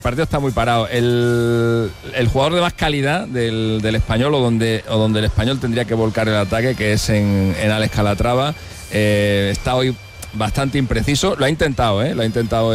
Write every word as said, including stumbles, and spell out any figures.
El partido está muy parado. El, el jugador de más calidad del, del Español, o donde, o donde el Español tendría que volcar el ataque, que es en, en Alex Calatrava, eh, está hoy bastante impreciso. Lo ha intentado, ¿eh? Lo ha intentado